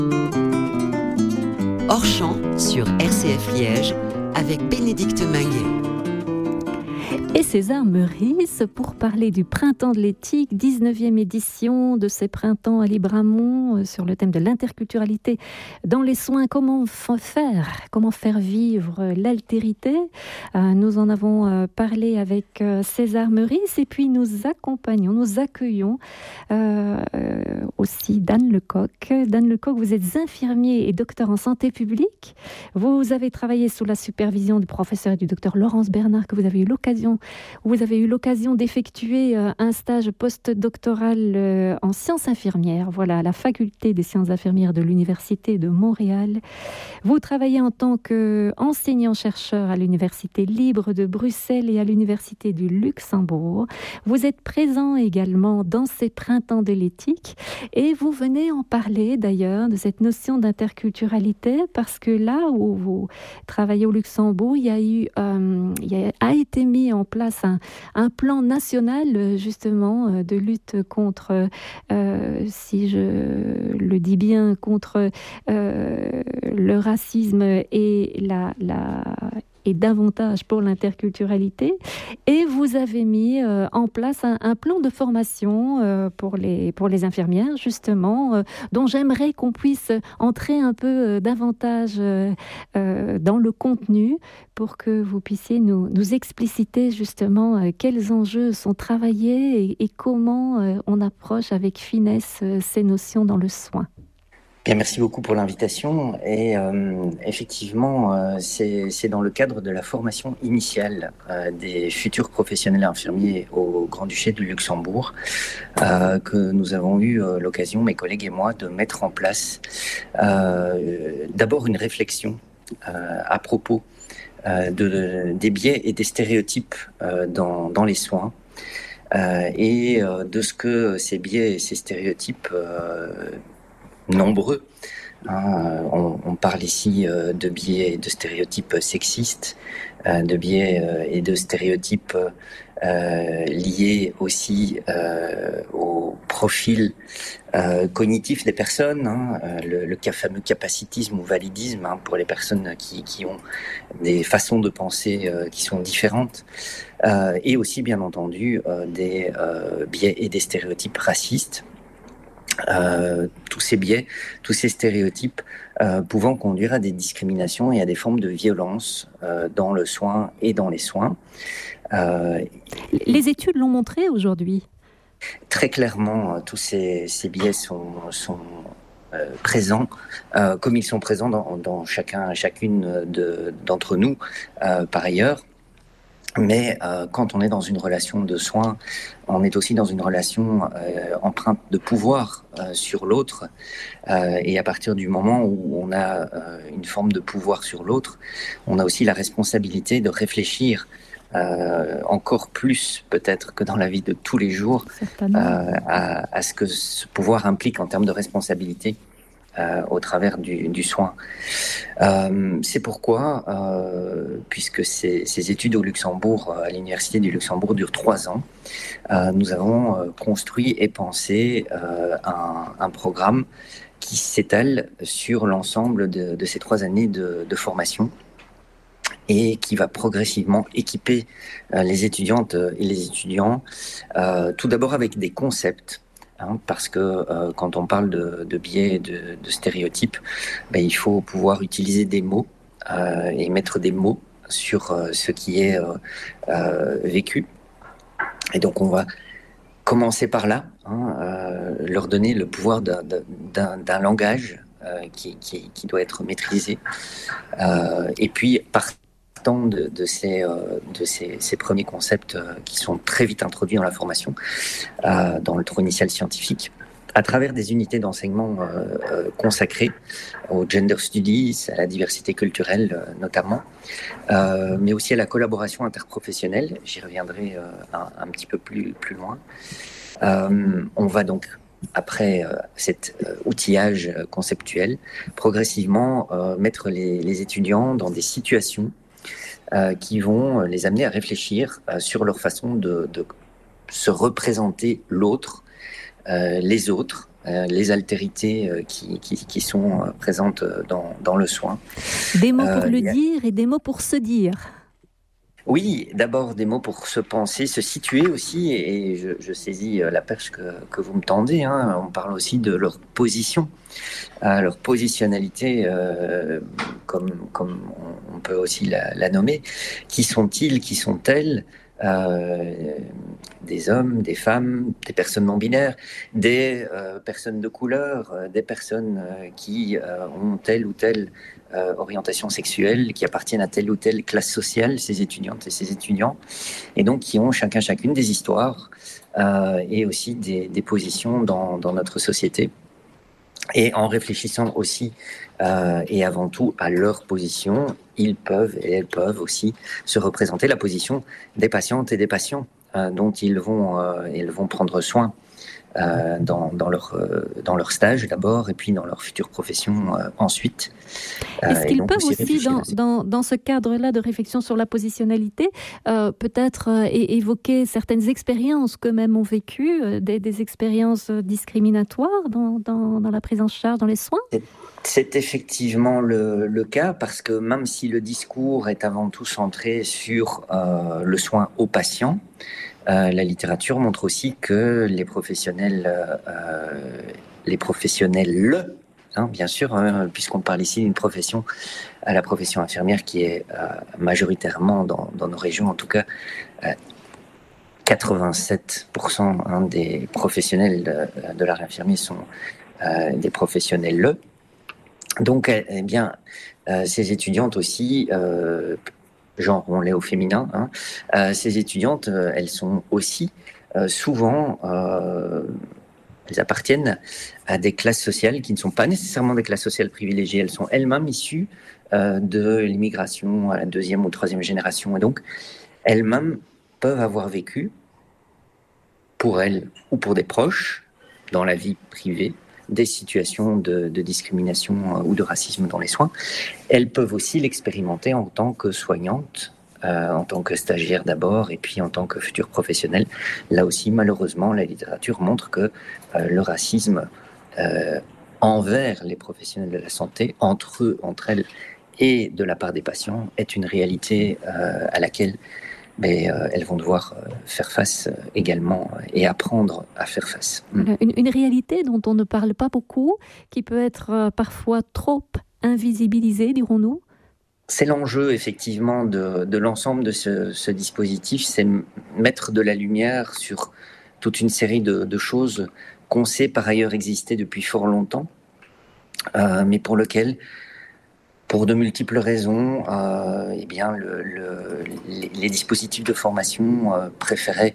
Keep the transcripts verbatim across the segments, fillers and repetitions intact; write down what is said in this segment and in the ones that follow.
Hors champ sur R C F Liège avec Bénédicte Minguet. Et César Meurice pour parler du Printemps de l'éthique, dix-neuvième édition de ces printemps à Libramont sur le thème de l'interculturalité dans les soins. Comment faire, comment faire vivre l'altérité? Nous en avons parlé avec César Meurice et puis nous accompagnons, nous accueillons euh, aussi Dan Lecoq. Dan Lecoq, vous êtes infirmier et docteur en santé publique. Vous avez travaillé sous la supervision du professeur et du docteur Laurence Bernard que vous avez eu l'occasion Vous avez eu l'occasion d'effectuer un stage post-doctoral en sciences infirmières, voilà, à la faculté des sciences infirmières de l'Université de Montréal. Vous travaillez en tant qu'enseignant-chercheur à l'Université libre de Bruxelles et à l'Université du Luxembourg. Vous êtes présent également dans ces printemps de l'éthique et vous venez en parler d'ailleurs de cette notion d'interculturalité parce que là où vous travaillez au Luxembourg, il y a eu, euh, il y a, a été mis en place un, un plan national justement de lutte contre, euh, si je le dis bien, contre euh, le racisme et la, la et davantage pour l'interculturalité. Et vous avez mis euh, en place un, un plan de formation euh, pour, les, pour les infirmières, justement, euh, dont j'aimerais qu'on puisse entrer un peu euh, davantage euh, euh, dans le contenu pour que vous puissiez nous, nous expliciter justement euh, quels enjeux sont travaillés et, et comment euh, on approche avec finesse euh, ces notions dans le soin. Bien, merci beaucoup pour l'invitation. Et euh, effectivement, euh, c'est, c'est dans le cadre de la formation initiale euh, des futurs professionnels infirmiers au Grand-Duché du Luxembourg euh, que nous avons eu euh, l'occasion, mes collègues et moi, de mettre en place euh, d'abord une réflexion euh, à propos euh, de, des biais et des stéréotypes euh, dans, dans les soins. Euh, et euh, de ce que ces biais et ces stéréotypes euh, nombreux. Hein, on, on parle ici euh, de biais et de stéréotypes sexistes, euh, de biais euh, et de stéréotypes euh, liés aussi euh, au profil euh, cognitif des personnes, hein, le, le fameux capacitisme ou validisme hein, pour les personnes qui, qui ont des façons de penser euh, qui sont différentes, euh, et aussi bien entendu euh, des euh, biais et des stéréotypes racistes. Euh, tous ces biais, tous ces stéréotypes euh, pouvant conduire à des discriminations et à des formes de violence euh, dans le soin et dans les soins. Euh, les études l'ont montré aujourd'hui. Très clairement, tous ces, ces biais sont, sont euh, présents, euh, comme ils sont présents dans, dans chacun, chacune de, d'entre nous, euh, par ailleurs. Mais euh, quand on est dans une relation de soins, on est aussi dans une relation euh, empreinte de pouvoir euh, sur l'autre. Euh, et à partir du moment où on a euh, une forme de pouvoir sur l'autre, on a aussi la responsabilité de réfléchir euh, encore plus peut-être que dans la vie de tous les jours euh, à, à ce que ce pouvoir implique en termes de responsabilité. Euh, au travers du, du soin. Euh, c'est pourquoi, euh, puisque ces, ces études au Luxembourg, à l'Université du Luxembourg, durent trois ans, euh, nous avons euh, construit et pensé euh, un, un programme qui s'étale sur l'ensemble de, de ces trois années de, de formation et qui va progressivement équiper euh, les étudiantes et les étudiants, euh, tout d'abord avec des concepts. Hein, parce que euh, quand on parle de, de biais, de, de stéréotypes, ben, il faut pouvoir utiliser des mots euh, et mettre des mots sur euh, ce qui est euh, euh, vécu. Et donc on va commencer par là, hein, euh, leur donner le pouvoir d'un, d'un, d'un langage euh, qui, qui, qui doit être maîtrisé. Euh, et puis par De, de, ces, euh, de ces, ces premiers concepts euh, qui sont très vite introduits dans la formation, euh, dans le tronc initial scientifique, à travers des unités d'enseignement euh, euh, consacrées aux gender studies, à la diversité culturelle euh, notamment, euh, mais aussi à la collaboration interprofessionnelle. J'y reviendrai euh, un, un petit peu plus, plus loin. Euh, on va donc, après euh, cet euh, outillage conceptuel, progressivement euh, mettre les, les étudiants dans des situations Euh, qui vont les amener à réfléchir euh, sur leur façon de, de se représenter l'autre, euh, les autres, euh, les altérités euh, qui, qui, qui sont euh, présentes dans, dans le soin. Des mots pour euh, le dire et des mots pour se dire. Oui, d'abord des mots pour se penser, se situer aussi, et je, je saisis la perche que, que vous me tendez, hein. On parle aussi de leur position, euh, leur positionnalité, euh, comme, comme on peut aussi la, la nommer. Qui sont-ils, qui sont-elles ? Euh, des hommes, des femmes, des personnes non binaires, des euh, personnes de couleur, euh, des personnes euh, qui euh, ont telle ou telle euh, orientation sexuelle, qui appartiennent à telle ou telle classe sociale, ces étudiantes et ces étudiants, et donc qui ont chacun chacune des histoires euh, et aussi des, des positions dans, dans notre société. Et en réfléchissant aussi euh, et avant tout à leur position, ils peuvent et elles peuvent aussi se représenter la position des patientes et des patients euh, dont ils vont, euh, ils vont prendre soin euh, dans, dans, leur, euh, dans leur stage d'abord et puis dans leur future profession euh, ensuite. Euh, Est-ce qu'ils peuvent aussi, aussi dans, dans, dans ce cadre-là de réflexion sur la positionnalité, euh, peut-être euh, é- évoquer certaines expériences qu'eux-mêmes ont vécues, euh, des, des expériences discriminatoires dans, dans, dans la prise en charge, dans les soins ? C'est, c'est effectivement le, le cas, parce que même si le discours est avant tout centré sur euh, le soin aux patients, Euh, la littérature montre aussi que les professionnels, euh, les professionnels, hein, bien sûr, hein, puisqu'on parle ici d'une profession, à la profession infirmière qui est euh, majoritairement dans, dans nos régions, en tout cas, euh, quatre-vingt-sept pour cent hein, des professionnels de, de l'art infirmier sont euh, des professionnels. Donc, eh bien, euh, ces étudiantes aussi. Euh, genre on l'est au féminin, hein. Euh, ces étudiantes, euh, elles sont aussi euh, souvent, euh, elles appartiennent à des classes sociales qui ne sont pas nécessairement des classes sociales privilégiées, elles sont elles-mêmes issues euh, de l'immigration à la deuxième ou troisième génération, et donc elles-mêmes peuvent avoir vécu, pour elles ou pour des proches, dans la vie privée, des situations de, de discrimination ou de racisme dans les soins. Elles peuvent aussi l'expérimenter en tant que soignantes, euh, en tant que stagiaires d'abord, et puis en tant que futures professionnelles. Là aussi, malheureusement, la littérature montre que euh, le racisme euh, envers les professionnels de la santé, entre eux, entre elles, et de la part des patients, est une réalité euh, à laquelle mais euh, elles vont devoir euh, faire face euh, également euh, et apprendre à faire face. Mmh. Une, une réalité dont on ne parle pas beaucoup, qui peut être euh, parfois trop invisibilisée, dirons-nous. C'est l'enjeu effectivement de, de l'ensemble de ce, ce dispositif, c'est mettre de la lumière sur toute une série de, de choses qu'on sait par ailleurs exister depuis fort longtemps, euh, mais pour lesquelles, pour de multiples raisons, euh, eh bien, le, le, les, les dispositifs de formation euh, préféraient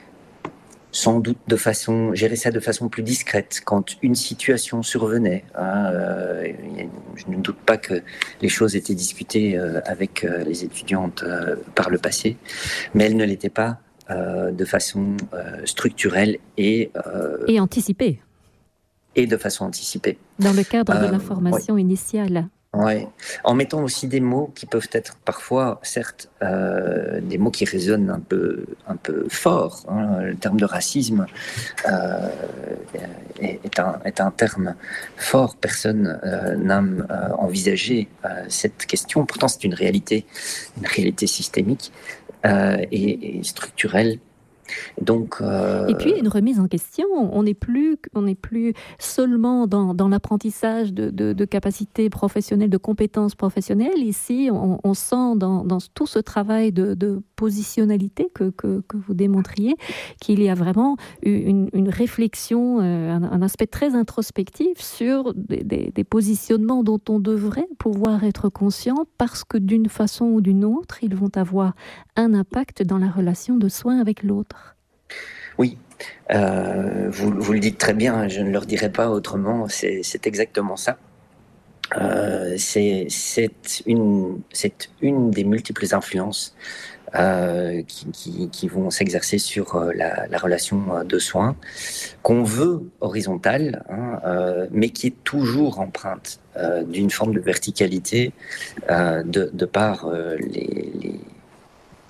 sans doute de façon, gérer ça de façon plus discrète quand une situation survenait. Hein, euh, je ne doute pas que les choses étaient discutées euh, avec euh, les étudiantes euh, par le passé, mais elles ne l'étaient pas euh, de façon euh, structurelle et, euh, et anticipée. Et de façon anticipée. Dans le cadre euh, de la formation ouais. initiale. Ouais. En mettant aussi des mots qui peuvent être parfois, certes, euh, des mots qui résonnent un peu, un peu fort. Hein. Le terme de racisme euh, est, est, un, est un terme fort. Personne euh, n'a euh, envisagé euh, cette question. Pourtant, c'est une réalité, une réalité systémique euh, et, et structurelle. Donc, euh... Et puis une remise en question, on n'est plus, on n'est plus seulement dans, dans l'apprentissage de, de, de capacités professionnelles, de compétences professionnelles. Ici, on, on sent dans, dans tout ce travail de, de positionnalité que, que, que vous démontriez qu'il y a vraiment une, une réflexion, un, un aspect très introspectif sur des, des, des positionnements dont on devrait pouvoir être conscient parce que d'une façon ou d'une autre, ils vont avoir un impact dans la relation de soins avec l'autre. Oui, euh, vous, vous le dites très bien, je ne leur dirai pas autrement, c'est, c'est exactement ça. Euh, c'est, c'est, une, c'est une des multiples influences euh, qui, qui, qui vont s'exercer sur euh, la, la relation de soins, qu'on veut horizontale, hein, euh, mais qui est toujours empreinte euh, d'une forme de verticalité euh, de, de par euh, les... les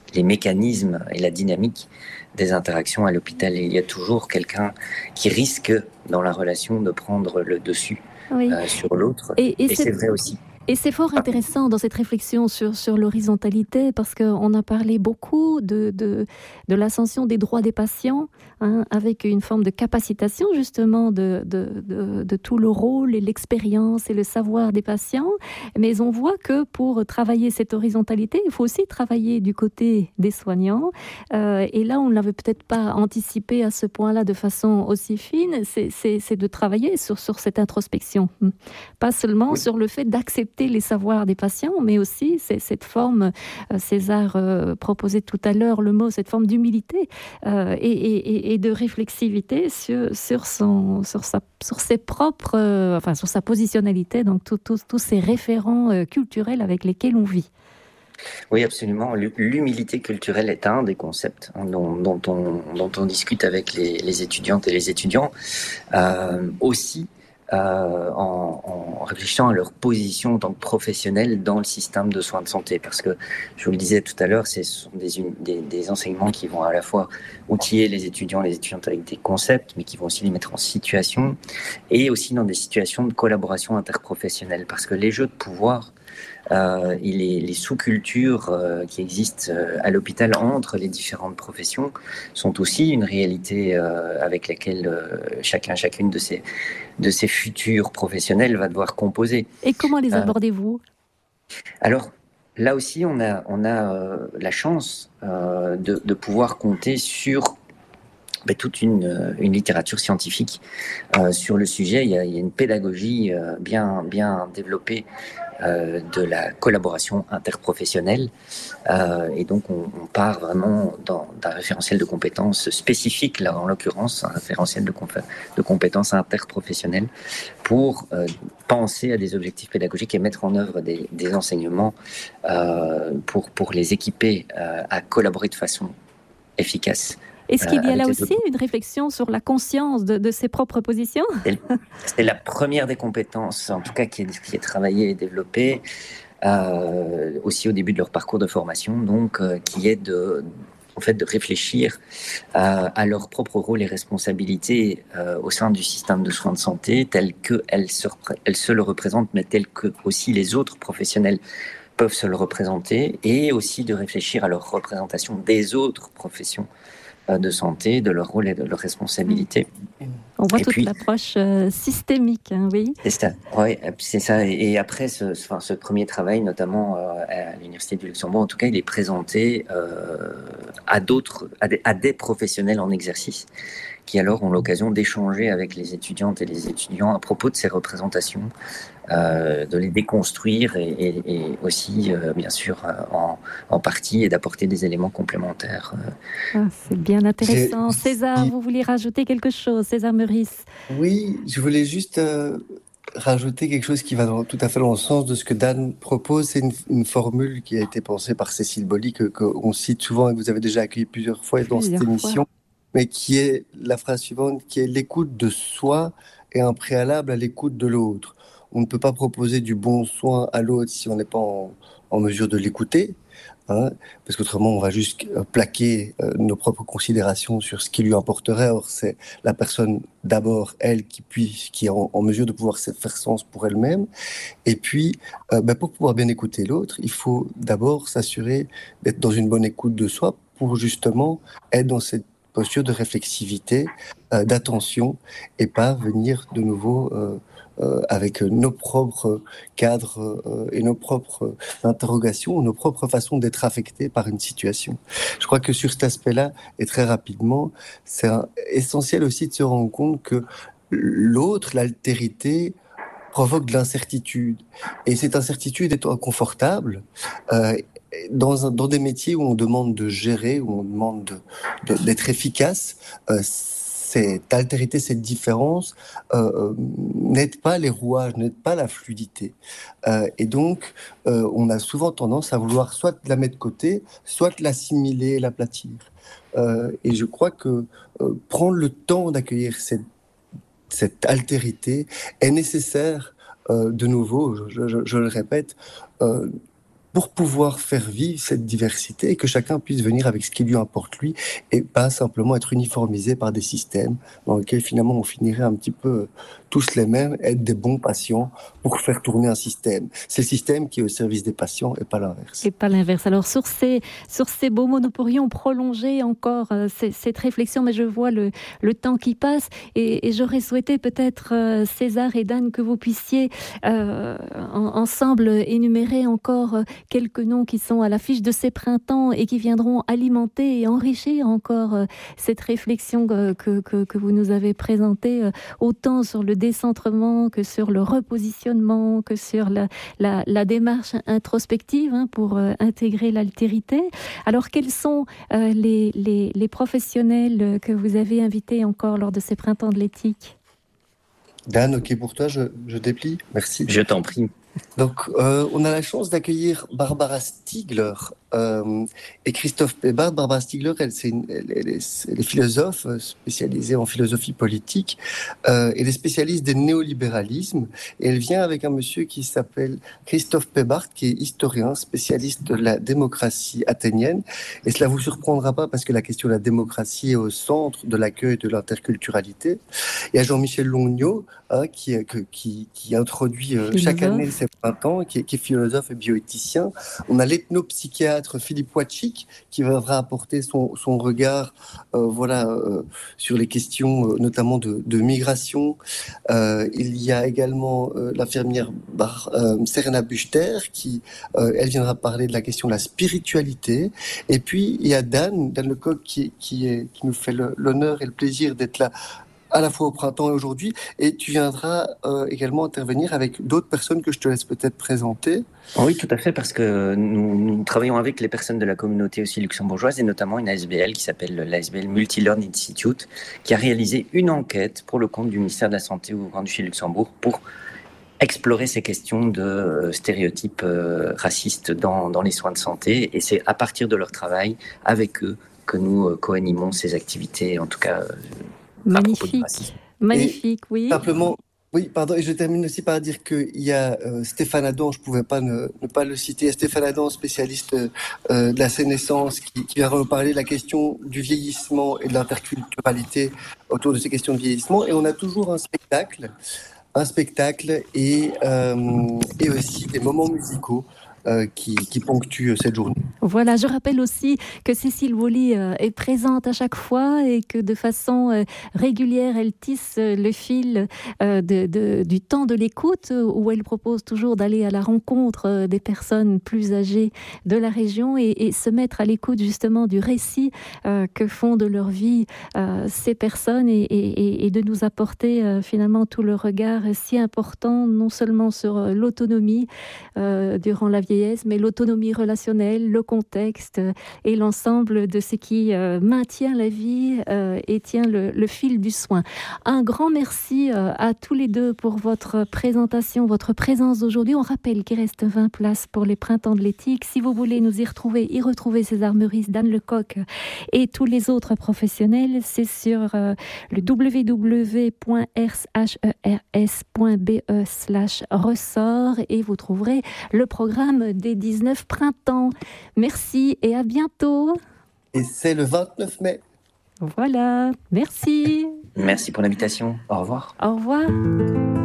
les mécanismes et la dynamique des interactions à l'hôpital. Et il y a toujours quelqu'un qui risque, dans la relation, de prendre le dessus Oui. euh, sur l'autre. Et, et, Et c'est... c'est vrai aussi. Et c'est fort intéressant dans cette réflexion sur, sur l'horizontalité, parce qu'on a parlé beaucoup de, de, de l'ascension des droits des patients, hein, avec une forme de capacitation justement de, de, de, de tout le rôle et l'expérience et le savoir des patients. Mais on voit que pour travailler cette horizontalité, il faut aussi travailler du côté des soignants. Euh, et là, on ne l'avait peut-être pas anticipé à ce point-là de façon aussi fine, c'est, c'est, c'est de travailler sur, sur cette introspection. Pas seulement oui. sur le fait d'accepter les savoirs des patients, mais aussi c'est cette forme, euh, César euh, proposait tout à l'heure le mot, cette forme d'humilité euh, et, et, et de réflexivité sur, sur, son, sur, sa, sur ses propres, euh, enfin sur sa positionnalité, donc tous ces référents euh, culturels avec lesquels on vit. Oui, absolument. L'humilité culturelle est un des concepts hein, dont, dont, on, dont on discute avec les, les étudiantes et les étudiants. Euh, aussi, Euh, en, en réfléchissant à leur position en tant que professionnels dans le système de soins de santé. Parce que, je vous le disais tout à l'heure, ce sont des, des, des enseignements qui vont à la fois outiller les étudiants, les étudiantes avec des concepts, mais qui vont aussi les mettre en situation, et aussi dans des situations de collaboration interprofessionnelle. Parce que les jeux de pouvoir Euh, et les, les sous-cultures euh, qui existent euh, à l'hôpital entre les différentes professions sont aussi une réalité euh, avec laquelle euh, chacun, chacune de ces, de ces futurs professionnels va devoir composer. Et comment les abordez-vous ? euh, Alors, là aussi, on a, on a euh, la chance euh, de, de pouvoir compter sur Ben, toute une, une littérature scientifique euh, sur le sujet. Il y a, il y a une pédagogie euh, bien, bien développée euh, de la collaboration interprofessionnelle. Euh, et donc, on, on part vraiment dans, d'un référentiel de compétences spécifiques, là en l'occurrence, un référentiel de, comp- de compétences interprofessionnelles pour euh, penser à des objectifs pédagogiques et mettre en œuvre des, des enseignements euh, pour, pour les équiper euh, à collaborer de façon efficace. Est-ce qu'il y a là aussi une réflexion sur la conscience de, de ses propres positions ? c'est, c'est la première des compétences, en tout cas, qui est, qui est travaillée et développée euh, aussi au début de leur parcours de formation, donc euh, qui est de, en fait, de réfléchir euh, à leur propre rôle et responsabilités euh, au sein du système de soins de santé, tel qu'elles se, elles se le représentent, mais tel que aussi les autres professionnels peuvent se le représenter, et aussi de réfléchir à leur représentation des autres professions de santé, de leur rôle et de leur responsabilité. On voit et toute puis, l'approche euh, systémique, hein, oui. C'est ça, oui, c'est ça. Et après, ce, ce, enfin, ce premier travail, notamment euh, à l'Université du Luxembourg, en tout cas, il est présenté euh, à d'autres, à des, à des professionnels en exercice, qui alors ont l'occasion d'échanger avec les étudiantes et les étudiants à propos de ces représentations, euh, de les déconstruire et, et, et aussi, euh, bien sûr, euh, en, en partie, et d'apporter des éléments complémentaires. Euh. Ah, c'est bien intéressant. J'ai... César, vous voulez rajouter quelque chose, César Meurice ? Oui, je voulais juste euh, rajouter quelque chose qui va dans, tout à fait dans le sens de ce que Dan propose. C'est une, une formule qui a été pensée par Cécile Boly, que, qu'on cite souvent et que vous avez déjà accueilli plusieurs fois dans plusieurs cette émission, fois. Mais qui est la phrase suivante, qui est l'écoute de soi est un préalable à l'écoute de l'autre. On ne peut pas proposer du bon soin à l'autre si on n'est pas en, en mesure de l'écouter. Hein, parce qu'autrement, on va juste plaquer euh, nos propres considérations sur ce qui lui importerait. Or, c'est la personne, d'abord, elle, qui, puis, qui est en, en mesure de pouvoir faire sens pour elle-même. Et puis, euh, ben, pour pouvoir bien écouter l'autre, il faut d'abord s'assurer d'être dans une bonne écoute de soi pour justement être dans cette posture de réflexivité, euh, d'attention, et pas venir de nouveau... Euh, Euh, avec nos propres cadres euh, et nos propres interrogations, nos propres façons d'être affectés par une situation. Je crois que sur cet aspect-là, et très rapidement, c'est un, essentiel aussi de se rendre compte que l'autre, l'altérité, provoque de l'incertitude. Et cette incertitude est inconfortable. Euh, dans, un, dans des métiers où on demande de gérer, où on demande de, de, d'être efficace, euh, cette altérité, cette différence euh, n'aide pas les rouages, n'aide pas la fluidité. Euh, et donc, euh, on a souvent tendance à vouloir soit la mettre de côté, soit l'assimiler, l'aplatir. Euh, et je crois que euh, prendre le temps d'accueillir cette, cette altérité est nécessaire, euh, de nouveau, je, je, je le répète, euh, pour pouvoir faire vivre cette diversité et que chacun puisse venir avec ce qui lui importe lui et pas simplement être uniformisé par des systèmes dans lesquels finalement on finirait un petit peu tous les mêmes, être des bons patients pour faire tourner un système. C'est le système qui est au service des patients et pas l'inverse. Et pas l'inverse. Alors sur ces, sur ces beaux mots, nous pourrions prolonger encore euh, c- cette réflexion, mais je vois le, le temps qui passe et, et j'aurais souhaité peut-être, euh, César et Dan, que vous puissiez euh, en, ensemble énumérer encore euh, quelques noms qui sont à l'affiche de ces printemps et qui viendront alimenter et enrichir encore euh, cette réflexion que, que, que, que vous nous avez présentée, euh, autant sur le décentrement que sur le repositionnement, que sur la, la, la démarche introspective hein, pour euh, intégrer l'altérité. Alors, quels sont euh, les, les, les professionnels que vous avez invités encore lors de ces printemps de l'éthique ? Dan, ok pour toi, je, je déplie. Merci. Je t'en prie. Donc, euh, on a la chance d'accueillir Barbara Stiegler euh, et Christophe Pébard. Barbara Stiegler, elle, c'est une, elle, elle, est, elle est philosophe spécialisée en philosophie politique. Euh, elle est spécialiste des néolibéralismes et elle vient avec un monsieur qui s'appelle Christophe Pébard, qui est historien, spécialiste de la démocratie athénienne. Et cela vous surprendra pas parce que la question de la démocratie est au centre de l'accueil de l'interculturalité. Il y a Jean-Michel Longniot hein, qui, qui, qui introduit euh, chaque année ces printemps, qui est, qui est philosophe et bioéthicien. On a l'ethnopsychiatre Philippe Wachik qui viendra apporter son, son regard euh, voilà, euh, sur les questions euh, notamment de, de migration. Euh, il y a également euh, l'infirmière Bar, euh, Serena Buchter qui, euh, elle viendra parler de la question de la spiritualité. Et puis il y a Dan, Dan Lecoq qui, qui, est, qui nous fait le, l'honneur et le plaisir d'être là à la fois au printemps et aujourd'hui, et tu viendras euh, également intervenir avec d'autres personnes que je te laisse peut-être présenter. Oui, tout à fait, parce que nous, nous travaillons avec les personnes de la communauté aussi luxembourgeoise, et notamment une A S B L qui s'appelle l'A S B L Multilearn Institute, qui a réalisé une enquête pour le compte du ministère de la Santé au Grand-Duché de Luxembourg pour explorer ces questions de stéréotypes euh, racistes dans, dans les soins de santé, et c'est à partir de leur travail avec eux que nous euh, co-animons ces activités, en tout cas... Euh, Magnifique, magnifique, et oui. Simplement, oui, pardon, et je termine aussi par dire qu'il y a euh, Stéphane Adam, je ne pouvais pas ne, ne pas le citer, Stéphane Adam, spécialiste euh, de la sénescence, qui, qui va nous parler de la question du vieillissement et de l'interculturalité autour de ces questions de vieillissement. Et on a toujours un spectacle, un spectacle et, euh, et aussi des moments musicaux. Euh, qui, qui ponctue cette journée. Voilà, je rappelle aussi que Cécile Woolley euh, est présente à chaque fois et que de façon euh, régulière, elle tisse euh, le fil euh, de, de, du temps de l'écoute où elle propose toujours d'aller à la rencontre euh, des personnes plus âgées de la région et, et se mettre à l'écoute justement du récit euh, que font de leur vie euh, ces personnes et, et, et de nous apporter euh, finalement tout le regard si important, non seulement sur euh, l'autonomie euh, durant la vie vieillesse, mais l'autonomie relationnelle, le contexte euh, et l'ensemble de ce qui euh, maintient la vie euh, et tient le, le fil du soin. Un grand merci euh, à tous les deux pour votre présentation, votre présence aujourd'hui. On rappelle qu'il reste vingt places pour les printemps de l'éthique. Si vous voulez nous y retrouver, y retrouver César Meurice, Dan Lecoq et tous les autres professionnels, c'est sur euh, le w w w point hers point b e slash ressort et vous trouverez le programme des dix-neuf printemps. Merci et à bientôt. Et c'est le vingt-neuf mai. Voilà, merci. Merci pour l'invitation. Au revoir. Au revoir.